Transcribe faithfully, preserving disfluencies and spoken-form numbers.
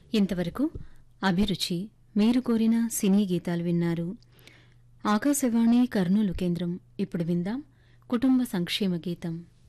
ఇంతవరకు అభిరుచి మీరు కోరిన సినీ గీతాలు విన్నారు. ఆకాశవాణి కర్నూలు కేంద్రం. ఇప్పుడు విందాం కుటుంబ సంక్షేమ గీతం.